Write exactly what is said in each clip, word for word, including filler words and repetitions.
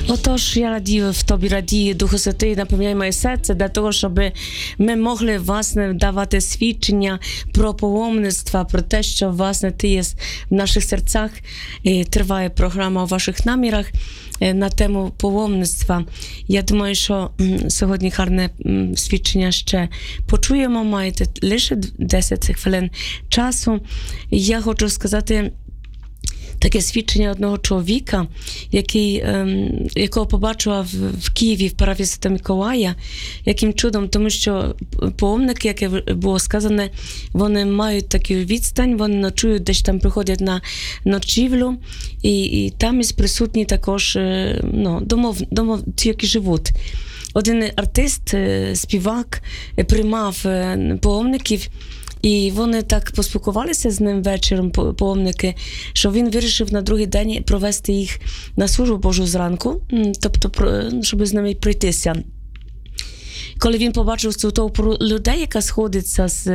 Отож, я радію в тобі, радію, Духу Святий, наповняй моє серце для того, щоб ми могли, власне, давати свідчення про паломництво, про те, що, власне, ти є в наших серцях. І триває програма у ваших намірах на тему паломництва. Я думаю, що сьогодні гарне свідчення ще почуємо. Маєте лише десять хвилин часу. Я хочу сказати таке свідчення одного чоловіка, який, ем, якого побачила в, в Києві в парафії Святого Миколая, яким чудом, тому що паломники, яке було сказане, вони мають таку відстань, вони ночують, десь там приходять на ночівлю, і, і там є присутні також ну, домов, домов, ті, які живуть. Один артист, співак, приймав паломників, і вони так поспілкувалися з ним вечором, паломники, що він вирішив на другий день провести їх на службу Божу зранку, тобто, щоб з ними пройтися. Коли він побачив цю толпу людей, яка сходиться з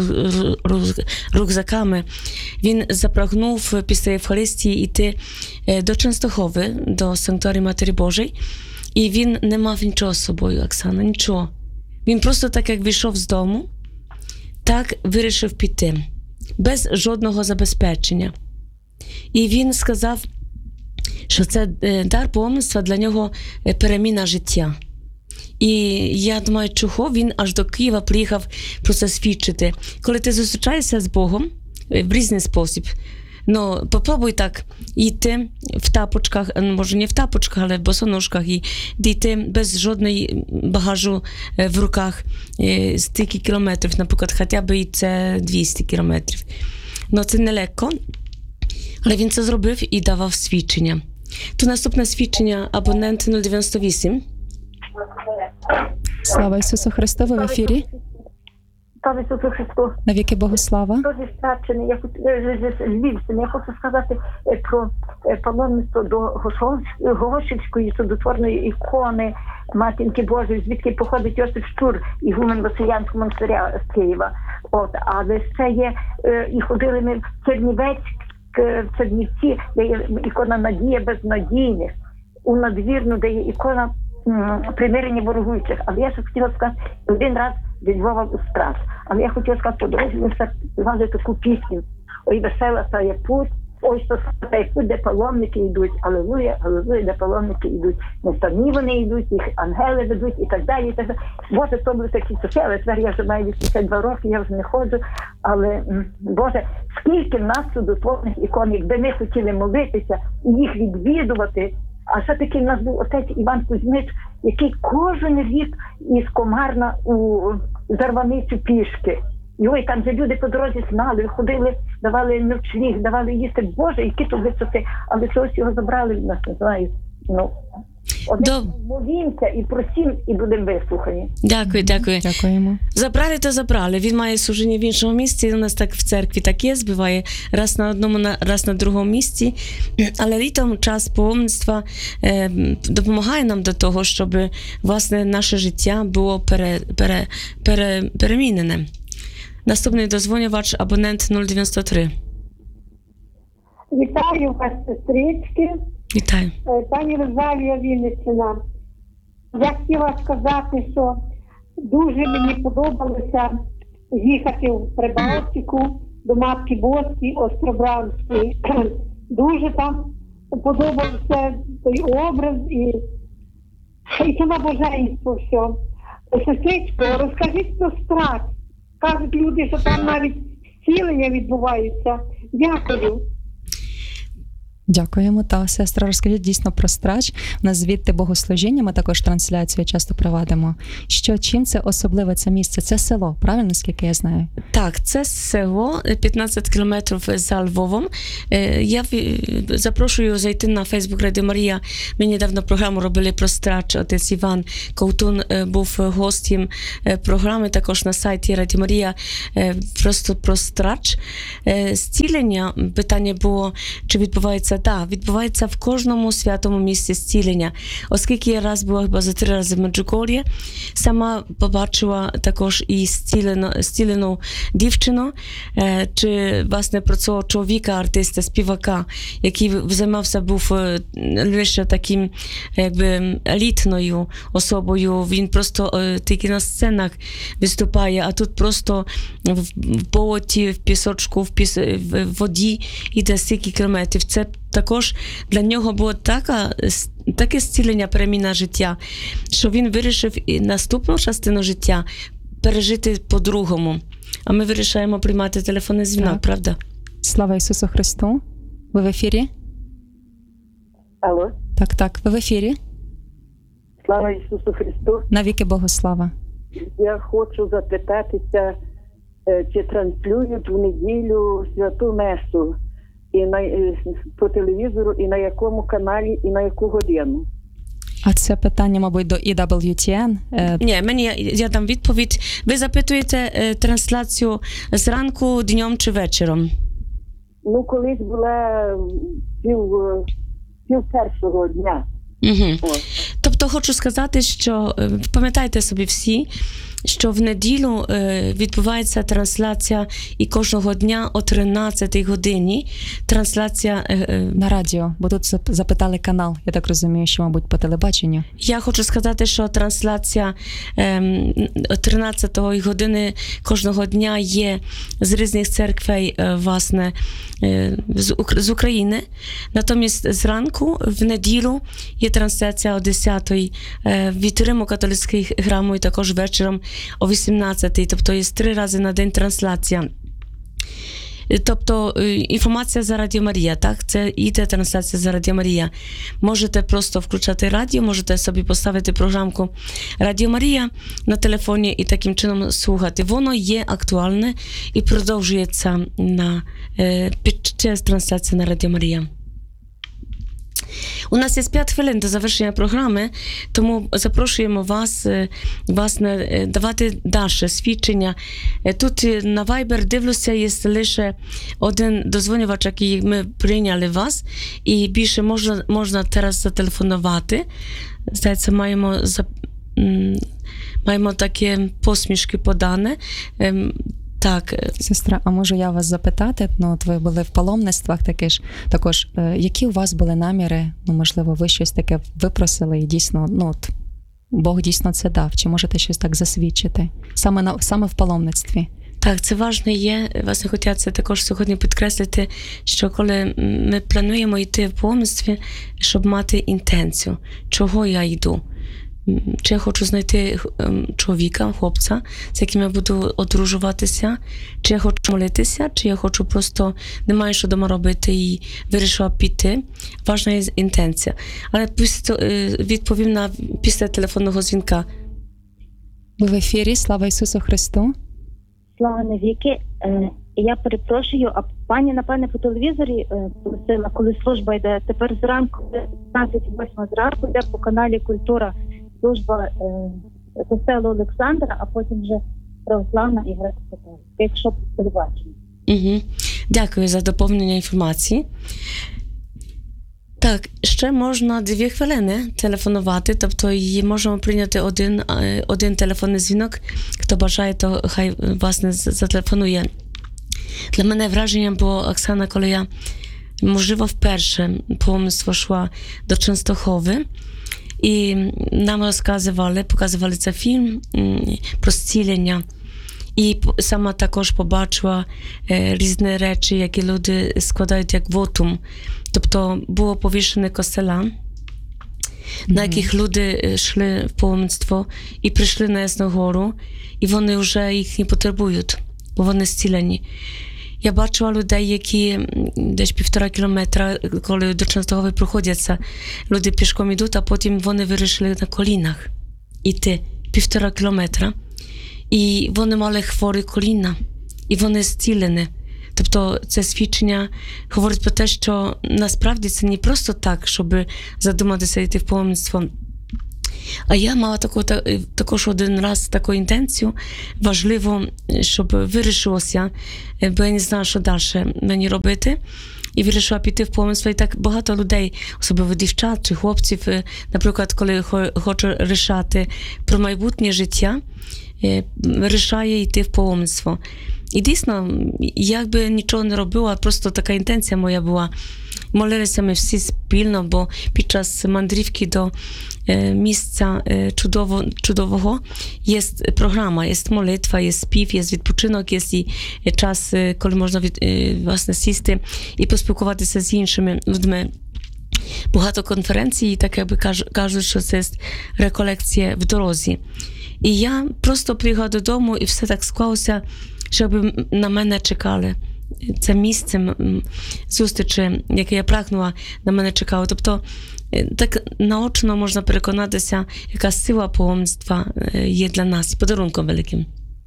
рюкзаками, він запрагнув після Євхаристії йти до Częstochowy, до Санктуарію Матері Божої, і він не мав нічого з собою, Оксана, нічого. Він просто так, як вийшов з дому, так вирішив піти, без жодного забезпечення. І він сказав, що це дар паломництва для нього переміна життя. І я думаю, чого він аж до Києва приїхав про це свідчити. Коли ти зустрічаєшся з Богом в різний спосіб, ну, попробуй так йти в тапочках, може не в тапочках, але в босоножках, і йти без жодної багажу в руках стільки кілометрів, наприклад, хоча б і це двісті кілометрів. Ну, це нелегко, але він це зробив і давав свідчення. Тут наступне свідчення, абонент нуль дев'яносто вісім. Слава Ісусу Христу, ви в ефірі. Слава Ісусу Христу. Навіки Богу слава. Дуже страчений. Я хочу з Львівщини. Я хочу сказати про паломництво до Голошівської чудотворної ікони Матінки Божої, звідки походить Йосиф Щур, ігумен Василянського монастиря з Києва. От, але ще є, і ходили ми в Чернівецьк, в Чернівці, де є ікона Надія безнадійних, у Надвірну, де є ікона примирення ворогуючих. Але я ще хотіла сказати, один раз від Львова у Страс. Але я хотіла сказати, по дорозі ми все співали таку пісню. Ой, весела стає путь, ой, що стає путь, де паломники йдуть. Алілуя, алілуя, де паломники йдуть. Не самі вони йдуть, їх ангели ведуть і так далі. І так далі. Боже, то були такі часи, але тепер я вже маю вісімдесят два роки, я вже не ходжу. Але, Боже, скільки в нас чудотворних ікон, якби ми хотіли молитися і їх відвідувати. А все-таки в нас був отець Іван Кузьмич, який кожен рік із Комарна у Зарваницю пішки. І ой, там же люди по дорозі знали, ходили, давали ночліг, давали їсти. Боже, які то висоти, але чогось його забрали від нас, не знаю. Ну, До... молімося і просім, і будемо вислухані. Дякую, дякую. Дякуємо. Забрали, то забрали. Він має служіння в іншому місці. У нас так в церкві так є, збиває раз на одному, раз на другому місці. Але літом час паломництва е, допомагає нам до того, щоб, власне, наше життя було пере, пере, пере, перемінене. Наступний дозвонювач, абонент нуль дев'яносто три. Вітаю вас, сестрички. Вітаю. Пані Розалія, Вінниччина. Я хотіла сказати, що дуже мені подобалося їхати в Прибалтику до Матки Боської, Остробранської. Дуже там подобався той образ і, і це набоженство все. Сестричко, розкажіть про страх. Кажуть люди, що там навіть зцілення відбуваються. Дякую. Дякуємо. Та, сестра, розкажіть дійсно про Страч. У нас звідти богослужіння, ми також трансляцію часто проводимо. Що, чим це особливе це місце? Це село, правильно, наскільки я знаю? Так, це село, п'ятнадцять кілометрів за Львовом. Я запрошую зайти на Фейсбук Радіо Марія. Ми недавно програму робили про Страч. Отець Іван Ковтун був гостем програми, також на сайті Радіо Марія, просто про Страч. Зцілення, питання було, чи відбувається да, відбувається в кожному святому місці зцілення. Оскільки я раз була хіба за три рази в Меджугор'ї, сама побачила також і зцілену, зцілену дівчину, е, чи, власне, про цього чоловіка, артиста, співака, який займався, був е, лише таким, якби, елітною особою. Він просто е, тільки на сценах виступає, а тут просто в, в болоті, в пісочку, в, піс, в воді йде стільки кілометрів. Це також для нього було така, таке зцілення, переміна життя, що він вирішив і наступну частину життя пережити по-другому. А ми вирішаємо приймати телефонний дзвінок, Так. правда? Слава Ісусу Христу! Ви в ефірі? Алло, Так, так, ви в ефірі. слава Ісусу Христу. Навіки Богу слава. Я хочу запитатися, е, чи транслюють в неділю святу месу і на, е, по телевізору, і на якому каналі, і на яку годину. А це питання, мабуть, до і дабл ю ті ен. Е, Ні, мені я, я дам відповідь. Ви запитуєте е, трансляцію зранку, днем чи вечором? Ну, колись була пів, пів першого дня. Угу. О. Тобто хочу сказати, що е, пам'ятайте собі всі, що в неділю е, відбувається трансляція і кожного дня о тринадцятій годині трансляція. Е, е, на радіо, бо тут зап- запитали канал. Я так розумію, що, мабуть, по телебаченню. Я хочу сказати, що трансляція е, о тринадцятої години кожного дня є з різних церквей, е, власне, е, з, Ук- з України. Натомість зранку, в неділю, є трансляція о десятій е, від Римо-католицьких храму і також вечором о вісімнадцятій. Тобто є три рази на день трансляція. Тобто е, інформація за Радіо Марія, так? Це іде трансляція за Радіо Марія. Можете просто включати радіо, можете собі поставити програмку Радіо Марія на телефоні і таким чином слухати. Воно є актуальне і продовжується на, е, під час трансляції на Радіо Марія. У нас є п'ять хвилин до завершення програми, тому запрошуємо вас, е, власне, е, давати далі свідчення. Е, Тут е, на Viber, дивлюся, є лише один дозвонювач, який ми прийняли вас, і більше можна, можна зараз зателефонувати. Здається, маємо, за, м, маємо такі посмішки подане. Ем, Так, е, Сестра, а можу я вас запитати? Ну, от ви були в паломництвах таки ж. Також, е, які у вас були наміри? Ну, можливо, ви щось таке випросили і дійсно, ну, от, Бог дійсно це дав. Чи можете щось так засвідчити? Саме, на, саме в паломництві. Так, це важливо є. Власне, хотя це також сьогодні підкреслити, що коли ми плануємо йти в паломництві, щоб мати інтенцію, чого я йду. Чи я хочу знайти чоловіка, хлопця, з яким я буду одружуватися, чи я хочу молитися, чи я хочу просто, не маю що дома робити і вирішила піти. Важна є інтенція. Але після, відповім на після телефонного дзвінка. Ви в ефірі, слава Ісусу Христу. Слава навіки. Е, Я перепрошую, а пані, напевне, по телевізорі е, просила, коли служба йде. Тепер зранку, п'ятнадцять восьма зранку, йде по каналі Культура служба е, костелу Олександра, а потім вже православна і греко-католицька, якщо телебачення. Угу. Дякую за доповнення інформації. Так, ще можна дві хвилини телефонувати, тобто її можемо прийняти один, е, один телефонний дзвінок. Хто бажає, то хай, власне, зателефонує. Для мене враженням було, Оксана, коли я, можливо, вперше паломництво йшла до Częstochowy і нам розказували, показували цей фільм м, про зцілення. І п- сама також побачила е, різні речі, які люди складають як вотум. Тобто було повішені костела, на яких люди е, йшли в паломництво і прийшли на Ясну Гору, і вони вже їх не потребують, бо вони зцілені. Я бачила людей, які м, десь півтора кілометра, коли до Częstochowy проходяться, люди пішком йдуть, а потім вони вирішили на колінах іти півтора кілометра. І вони мали хворі коліна, і вони зцілені. Тобто це свідчення говорить про те, що насправді це не просто так, щоб задуматися йти в паломництво. А я мала таку, та, також один раз таку інтенцію, важливо, щоб вирішилося, бо я не знала, що далі мені робити. і вирішила піти в поминство. І так багато людей, особливо дівчат чи хлопців, наприклад, коли хочуть рішати про майбутнє життя, вирішає йти в паломництво. І дійсно, як би нічого не робила, просто така інтенція моя була. Молилися ми всі спільно, бо під час мандрівки до місця чудово, чудового є програма, є молитва, є спів, є відпочинок, є і час, коли можна від, власне сісти і поспілкуватися з іншими людьми. Багато конференцій, так якби кажуть, що це реколекція в дорозі. І я просто приїхала додому, і все так склалося, щоб на мене чекали. Це місце зустрічі, яке я прагнула, на мене чекало. Тобто, так наочно можна переконатися, яка сила паломництва є для нас подарунком великим.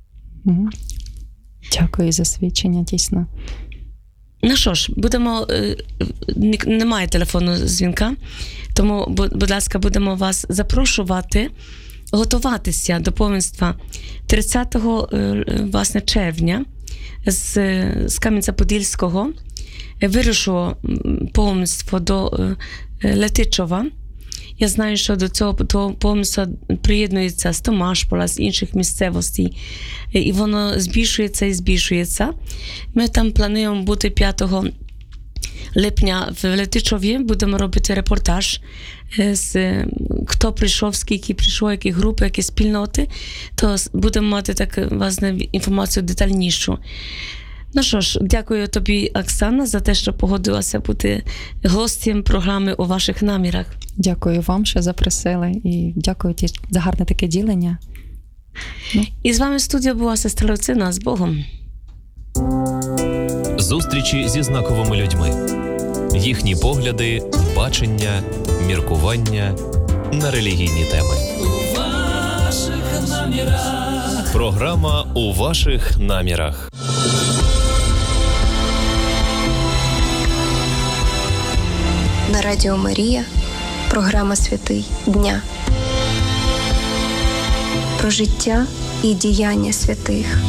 Дякую за свідчення, дійсно. Ну що ж, будемо, немає телефонного дзвінка, тому, будь ласка, будемо вас запрошувати готуватися до паломництва тридцятого власне, червня з, з Кам'янця-Подільського. Вирушило паломництво до Летичова. Я знаю, що до цього паломництва приєднується з Томашпола, з інших місцевостей. І воно збільшується і збільшується. Ми там плануємо бути п'ятого липня в Летичові. Будемо робити репортаж, з, хто прийшов, скільки прийшло, які групи, які спільноти. То будемо мати так, власне, інформацію детальнішу. Ну що ж, дякую тобі, Оксана, за те, що погодилася бути гостем програми «У ваших намірах». Дякую вам, що запросили, і дякую за гарне таке ділення. Ну. І з вами в студії була сестра Люцина. З Богом. Зустрічі зі знаковими людьми. Їхні погляди, бачення, міркування на релігійні теми. У ваших намірах. Програма «У ваших намірах». На Радіо Марія програма «Святий дня». Про життя і діяння святих.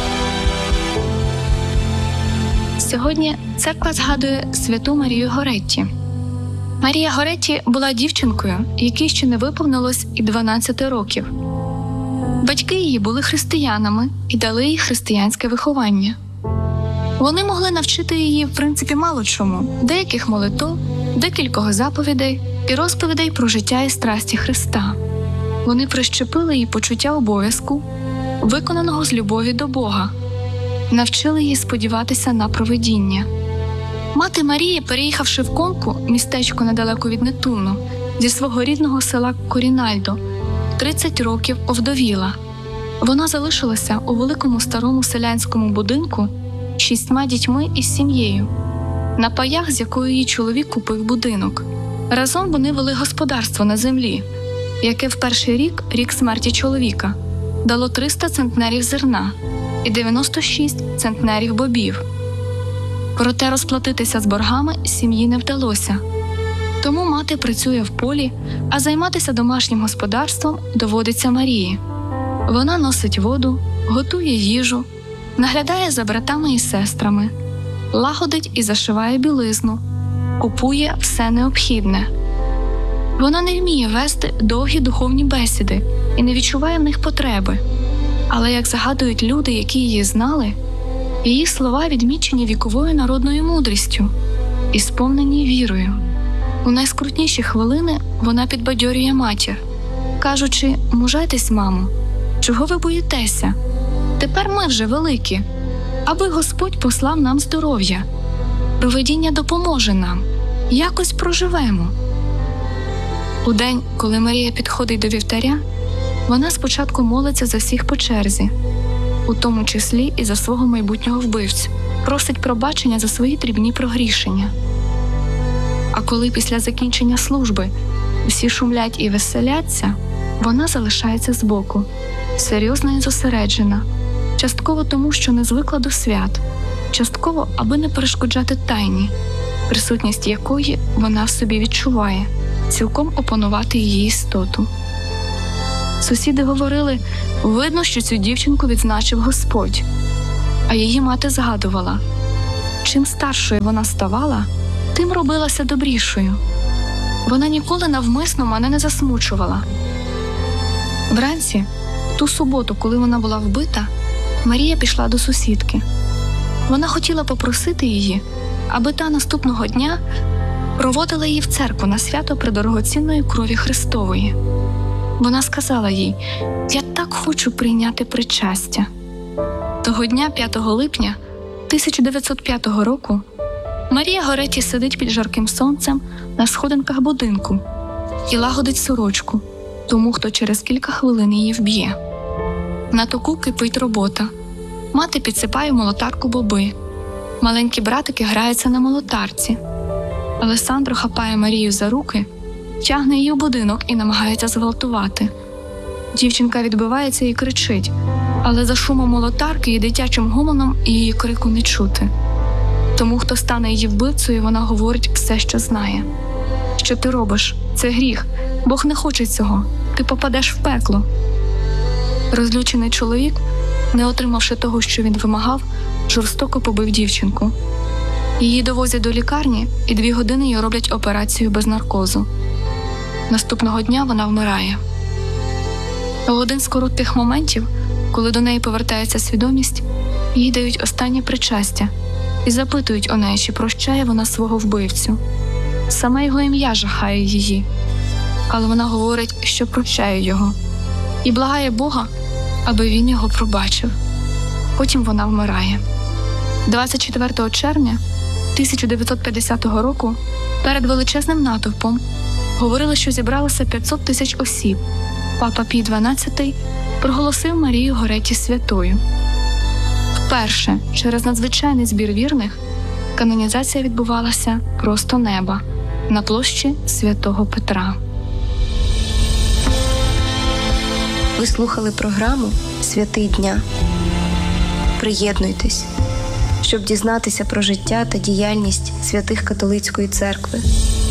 Сьогодні церква згадує святу Марію Горетті. Марія Горетті була дівчинкою, якій ще не виповнилось і дванадцяти років. Батьки її були християнами і дали їй християнське виховання. Вони могли навчити її, в принципі, мало чому – деяких молитов, декількох заповідей і розповідей про життя і страсті Христа. Вони прищепили їй почуття обов'язку, виконаного з любові до Бога, навчили її сподіватися на провидіння. Мати Марії, переїхавши в Конку, містечко недалеко від Нетуну, зі свого рідного села Корінальдо, тридцять років овдовіла. Вона залишилася у великому старому селянському будинку з шістьма дітьми і сім'єю, на паях, з якою її чоловік купив будинок. Разом вони вели господарство на землі, яке в перший рік, рік смерті чоловіка, дало триста центнерів зерна і дев'яносто шість центнерів бобів. Проте розплатитися з боргами сім'ї не вдалося. Тому мати працює в полі, а займатися домашнім господарством доводиться Марії. Вона носить воду, готує їжу, наглядає за братами і сестрами, лагодить і зашиває білизну, купує все необхідне. Вона не вміє вести довгі духовні бесіди і не відчуває в них потреби. Але, як згадують люди, які її знали, її слова відмічені віковою народною мудрістю і сповнені вірою. У найскрутніші хвилини вона підбадьорює матір, кажучи: «Мужайтесь, мамо, чого ви боїтеся? Тепер ми вже великі, аби Господь послав нам здоров'я. Провидіння допоможе нам, якось проживемо». У день, коли Марія підходить до вівтаря, вона спочатку молиться за всіх по черзі, у тому числі і за свого майбутнього вбивцю, просить пробачення за свої дрібні прогрішення. А коли після закінчення служби всі шумлять і веселяться, вона залишається збоку, серйозна і зосереджена, частково тому, що не звикла до свят, частково, аби не перешкоджати тайні, присутність якої вона в собі відчуває, цілком опанувати її істоту. Сусіди говорили: видно, що цю дівчинку відзначив Господь. А її мати згадувала: Чим старшою вона ставала, тим робилася добрішою. Вона ніколи навмисно мене не засмучувала. Вранці, ту суботу, коли вона була вбита, Марія пішла до сусідки. Вона хотіла попросити її, аби та наступного дня проводила її в церкву на свято предорогоцінної крові Христової. Вона сказала їй: «Я так хочу прийняти причастя». Того дня, п'ятого липня тисяча дев'ятсот п'ятого року, Марія Горетті сидить під жарким сонцем на сходинках будинку і лагодить сорочку тому, хто через кілька хвилин її вб'є. На току кипить робота. Мати підсипає в молотарку боби. Маленькі братики граються на молотарці. Алесандро хапає Марію за руки, тягне її в будинок і намагається зґвалтувати. Дівчинка відбивається і кричить, але за шумом молотарки і дитячим гомоном її крику не чути. Тому, хто стане її вбивцею, вона говорить все, що знає. «Що ти робиш? Це гріх. Бог не хоче цього. Ти попадеш в пекло». Розлючений чоловік, не отримавши того, що він вимагав, жорстоко побив дівчинку. Її довозять до лікарні, і дві години їй роблять операцію без наркозу. Наступного дня вона вмирає. У один з коротких моментів, коли до неї повертається свідомість, їй дають останнє причастя і запитують у неї, чи прощає вона свого вбивцю. Саме його ім'я жахає її, але вона говорить, що прощає його, і благає Бога, аби він його пробачив. Потім вона вмирає. двадцять четвертого червня тисяча дев'ятсот п'ятдесятого року перед величезним натовпом говорили, що зібралося п'ятсот тисяч осіб. Папа Пій дванадцятий проголосив Марію Горетті святою. Вперше через надзвичайний збір вірних канонізація відбувалася просто неба на площі Святого Петра. Ви слухали програму «Святий дня». Приєднуйтесь, щоб дізнатися про життя та діяльність святих католицької церкви.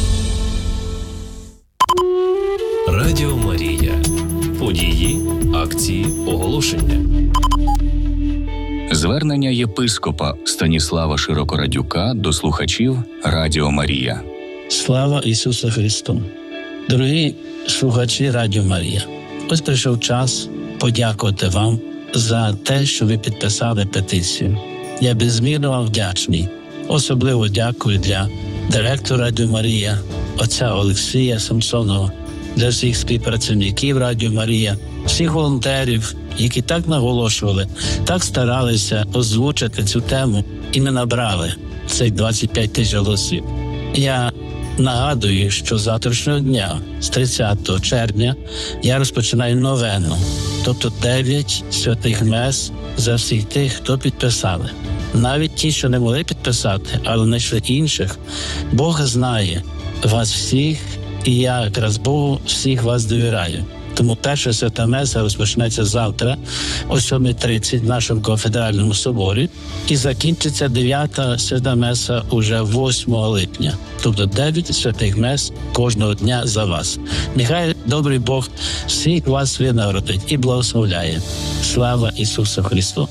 Радіо Марія. Події, акції, оголошення. Звернення єпископа Станіслава Широкорадюка до слухачів Радіо Марія. Слава Ісусу Христу! Дорогі слухачі Радіо Марія, ось прийшов час подякувати вам за те, що ви підписали петицію. Я безмірно вам вдячний. Особливо дякую для директора Радіо Марія, отця Олексія Самсонова, для всіх співпрацівників Радіо Марія, всіх волонтерів, які так наголошували, так старалися озвучити цю тему і не набрали цих двадцять п'ять тисяч голосів. Я нагадую, що з завтрашнього дня, з тридцятого червня, я розпочинаю новену, тобто дев'ять святих мес за всіх тих, хто підписали. Навіть ті, що не могли підписати, але знайшли інших, Бог знає вас всіх, і я якраз Богу всіх вас довіряю. Тому перша свята меса розпочнеться завтра о сьомій тридцять в нашому кафедральному соборі і закінчиться дев'ята свята меса уже восьмого липня. Тобто дев'ять святих мес кожного дня за вас. Нехай добрий Бог всіх вас винагородить і благословляє. Слава Ісусу Христу!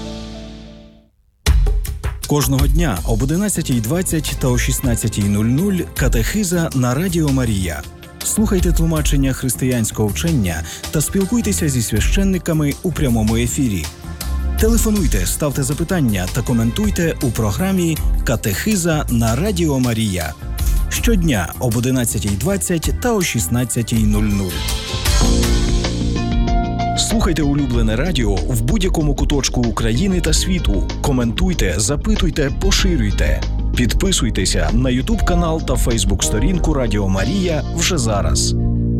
Кожного дня об одинадцятій двадцять та о шістнадцятій нуль нуль катехиза на Радіо Марія. Слухайте тлумачення християнського вчення та спілкуйтеся зі священниками у прямому ефірі. Телефонуйте, ставте запитання та коментуйте у програмі «Катехиза на Радіо Марія». Щодня об одинадцятій двадцять та о шістнадцятій нуль нуль. Слухайте улюблене радіо в будь-якому куточку України та світу. Коментуйте, запитуйте, поширюйте. Підписуйтеся на ютуб-канал та фейсбук-сторінку Радіо Марія вже зараз.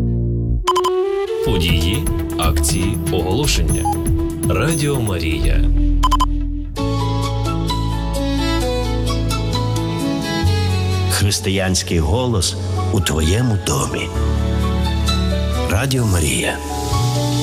Події, акції, оголошення. Радіо Марія. Християнський голос у твоєму домі. Радіо Марія.